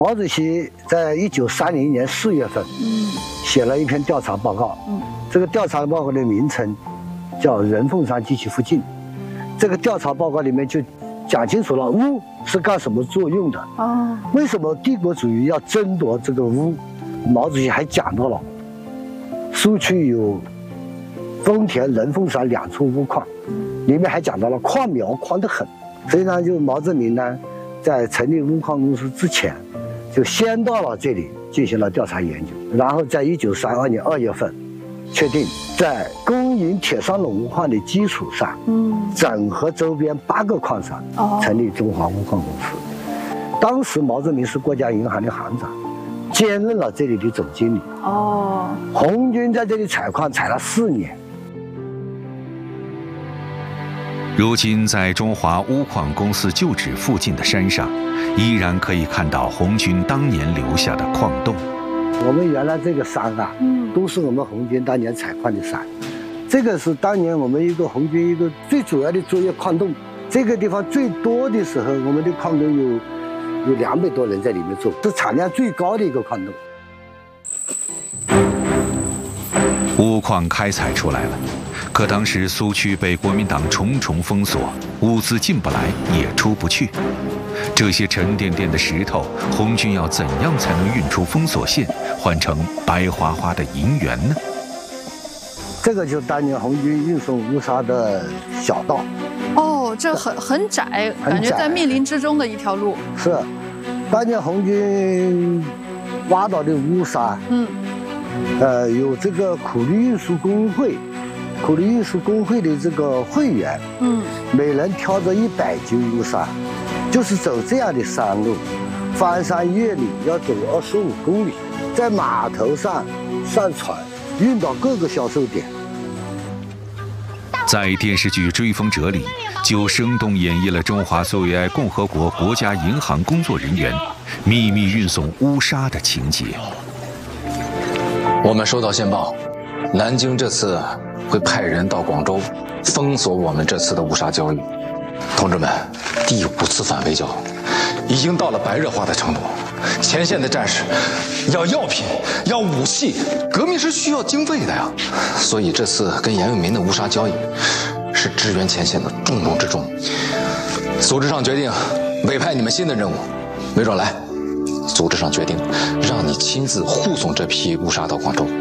毛主席在1930年4月份，写了一篇调查报告。这个调查报告的名称叫《人凤山及其附近》。这个调查报告里面就讲清楚了钨是干什么作用的。为什么帝国主义要争夺这个钨？毛主席还讲到了，苏区有丰田、人凤山2处钨矿，里面还讲到了矿苗宽得很。所以呢，就毛泽民呢，在成立钨矿公司之前，就先到了这里进行了调查研究，然后在1932年2月份，确定在公营铁山龙钨矿的基础上，整合周边8个矿山，成立中华钨矿公司。当时毛泽民是国家银行的行长，兼任了这里的总经理。红军在这里采矿采了4年。 如今，在中华钨矿公司旧址附近的山上，依然可以看到红军当年留下的矿洞。 我们原来这个山啊，都是我们红军当年采矿的山。这个是当年我们一个红军一个最主要的作业矿洞。这个地方最多的时候，我们的矿洞有200多人在里面做，是产量最高的一个矿洞。 钨矿开采出来了。可当时苏区被国民党重重封锁，物资进不来也出不去。这些沉甸甸的石头，红军要怎样才能运出封锁线，换成白花花的银元呢？ 这个就是当年红军运送钨砂的小道。 这很窄，感觉在密林之中的一条路。 是，当年红军挖到的钨砂，有这个苦力运输工会。苦力运输工会的这个会员，每人挑着100斤钨砂，就是走这样的山路，翻山越岭要走25公里，在码头上上船，运到各个销售点。 在电视剧《追风者》里，就生动演绎了中华苏维埃共和国国家银行工作人员秘密运送钨砂的情节。 我们收到线报，南京这次会派人到广州封锁我们这次的钨砂交易。同志们，第5次反围剿已经到了白热化的程度，前线的战士要药品，要武器，革命是需要经费的呀。所以这次跟严永民的钨砂交易是支援前线的重中之重。组织上决定委派你们新的任务，韦壮来，组织上决定让你亲自护送这批钨砂到广州。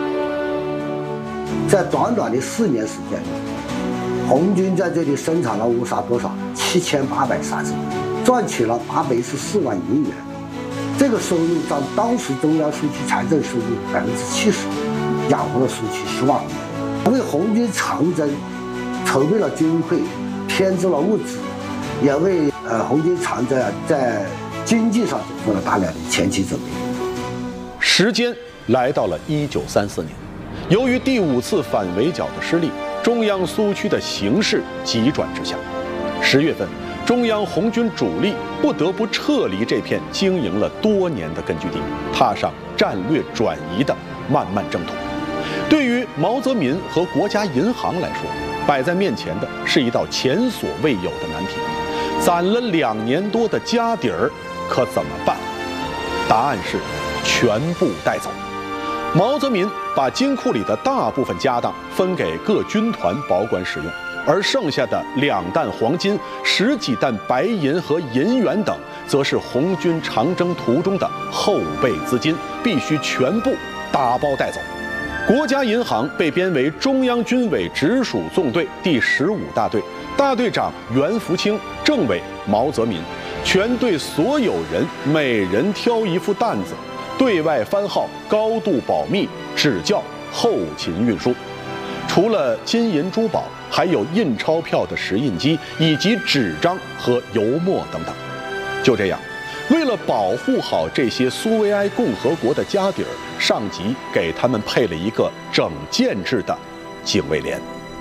在短短的4年时间里，红军在这里生产了钨砂多少？7830，赚取了814万银元。这个收入占当时中央苏区财政收入70%，养活了苏区10万人，为红军长征筹备了军费，添置了物资，也为红军长征在经济上做了大量的前期准备。 时间来到了1934年。由于第5次反围剿的失利，中央苏区的形势急转直下。10月份，中央红军主力不得不撤离这片经营了多年的根据地，踏上战略转移的漫漫征途。对于毛泽民和国家银行来说，摆在面前的是一道前所未有的难题。攒了2年多的家底儿，可怎么办？答案是全部带走。毛泽民把金库里的大部分家当分给各军团保管使用，而剩下的2担黄金、10几担白银和银元等，则是红军长征途中的后备资金，必须全部打包带走。国家银行被编为中央军委直属纵队第15大队，大队长袁福清，政委毛泽民，全队所有人每人挑一副担子，对外番号高度保密，只叫后勤运输。除了金银珠宝，还有印钞票的石印机，以及纸张和油墨等等。就这样，为了保护好这些苏维埃共和国的家底儿，上级给他们配了一个整建制的警卫连。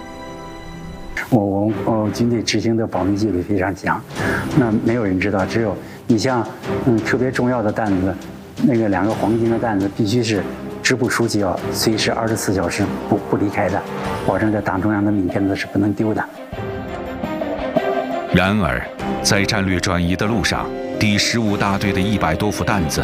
我军队执行的保密纪律非常强，那没有人知道，只有你像特别重要的担子，那个2个黄金的担子必须是支部书记要随时24小时不离开的，保证这党中央的名片子是不能丢的。 然而，在战略转移的路上， 第15大队的100多副担子